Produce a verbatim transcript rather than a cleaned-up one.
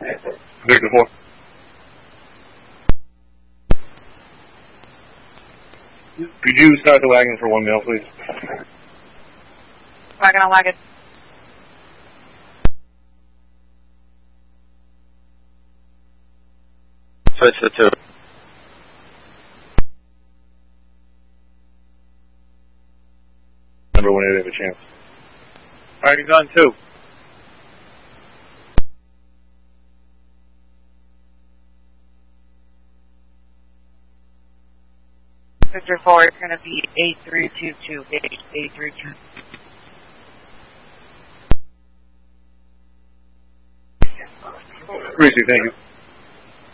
Victor four. Could you start the wagon for one mil, please? Wagon on wagon. Switch to two. Number one, eight, have a chance. Wagon's on two. Victor four, it's going to be eight three two two. eight three two. Greasy, thank you.